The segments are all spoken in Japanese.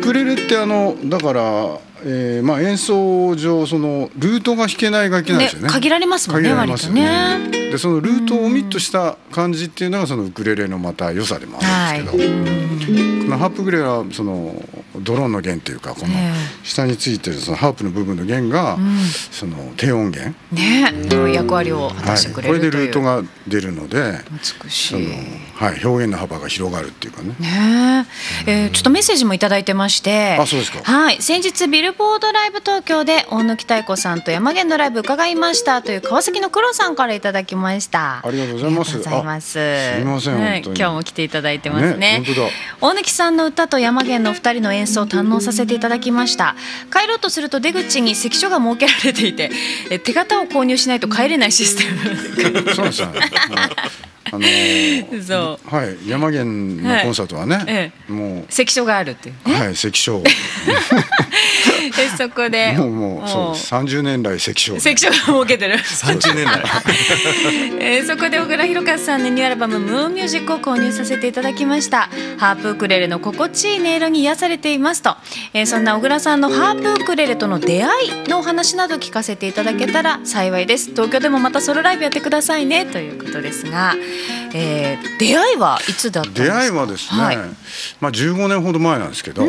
クレレってだから、演奏上そのルートが弾けない楽器なんですよね。 限られますもんね、割とね。 でそのルートをオミットした感じっていうのがそのウクレレのまた良さでもあるんですけど、このハープウクレレはそのドローンの弦っていうか、この下についてるそのハープの部分の弦がその低音弦の役割を果たしてくれるという、 これでルートが出るので美しい、 表現の幅が広がるっていうかね。 ちょっとメッセージもいただいてまして、 そうですか。 先日ビルボードライブ東京で大貫妙子さんと山源のライブ伺いましたという川崎の黒さんからいただきました。 ありがとうございます。 すいません、本当に今日も来ていただいてますね。 本当だ。 大貫さんの歌と山源の2人の演奏を堪能させていただきました。帰ろうとすると出口に関所が設けられていて、手形を購入しないと帰れないシステム。 そうですね。山源のコンサートはね、もう関所があるっていう、 関所そこでもうそう30年来関所が設けてる 30年来そこで小倉弘和さんのニューアルバムムーンミュージックを購入させていただきました。ハープウクレレの心地いい音色に癒されていますと、そんな小倉さんのハープウクレレとの出会いのお話など聞かせていただけたら幸いです。東京でもまたソロライブやってくださいねということですが、出会いはいつだったんですか？ 出会いはですね、15年ほど前なんですけど、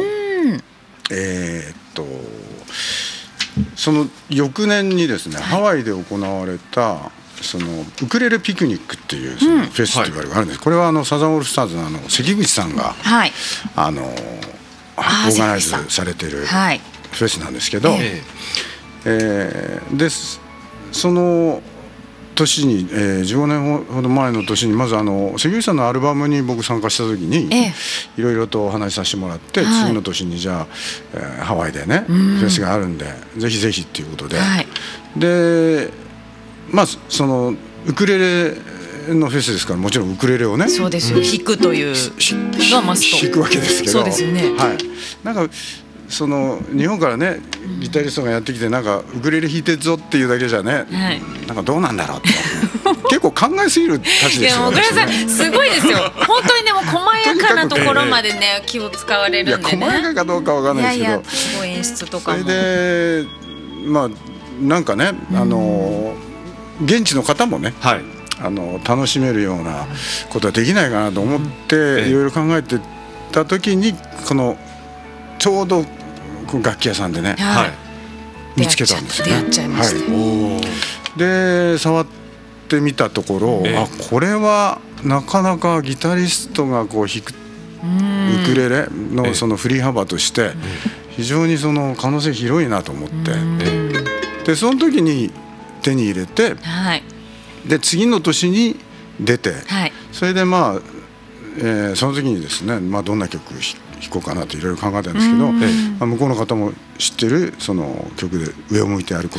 その翌年にですね、ハワイで行われたそのウクレレピクニックっていうそのフェスティバルがあるんです。これはサザンオールスターズの関口さんがオーガナイズされてるフェスなんですけど、でその年に、15年ほど前の年にまず関口さんのアルバムに僕参加した時にいろいろとお話しさせてもらって、次の年にじゃあ、ハワイでねフェスがあるんでぜひぜひっていうことで、でそのウクレレのフェスですから、もちろんウクレレをね、 そうですよ、弾くというのはマスト弾くわけですけど、 そうですよね。 なんかその日本からねギタリストがやってきて、なんかウクレレ弾いてるぞっていうだけじゃね、なんかどうなんだろうって結構考えすぎるたちですよね。 小倉さんすごいですよ本当に。でも細やかなところまでね気を使われるんでね。 細やかかどうかわかんないですけど、 すごい演出とかも。 それでなんかね、現地の方もね、楽しめるようなことはできないかなと思っていろいろ考えてた時に、このちょうど楽器屋さんでね、見つけたんですよね。 出会っちゃいました。 で触ってみたところ、これはなかなかギタリストがこう弾くウクレレのその振り幅として非常にその可能性広いなと思って、でその時に手に入れて、で次の年に出て、それでその時にですね、どんな曲弾こうかなといろいろ考えたんですけど、向こうの方も知ってるその曲で「上を向いて歩こう」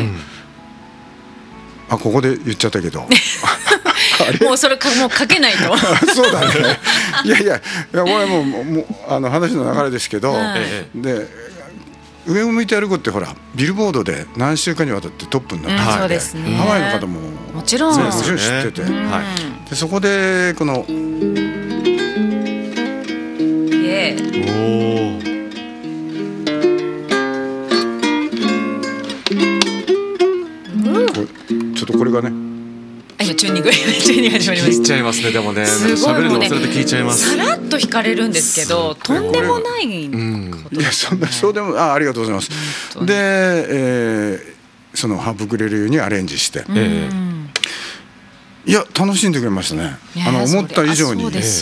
と、ここで言っちゃったけどもうそれもう書けないとそうだね。いやこれはもう話の流れですけど、で上を向いて歩こうってほらビルボードで何週間にわたってトップになってそうですね。 ハワイの方ももちろん知ってて、でそこでこのちょっとこれがね、 今チューニング始まりました。 聞いちゃいますね。でもね、喋るの忘れて聞いちゃいます。 さらっと弾かれるんですけど、とんでもないことですね。 そうでもありがとうございます。で、そのハープウクレレにアレンジして、いや楽しんでくれましたね。思った以上に、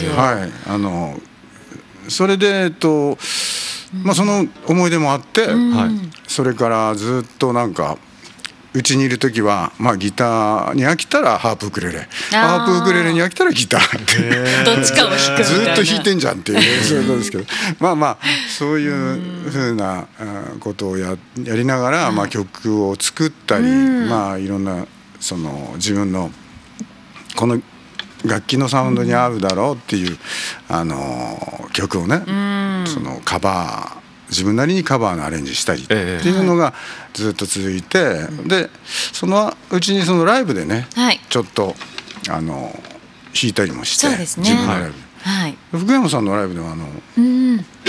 それでその思い出もあって、それからずっとなんかうちにいる時は、ギターに飽きたらハープウクレレ、ハープウクレレに飽きたらギターってどっちかを弾くみたいな、 ずっと弾いてんじゃんっていうそういうことですけど、そういうふうなことをやりながら、曲を作ったり、いろんなその自分のこの楽器のサウンドに合うだろうっていう曲をね、そのカバー自分なりにカバーのアレンジしたりっていうのがずっと続いて、でそのうちにそのライブでね、ちょっと弾いたりもして、自分のライブ、福山さんのライブでは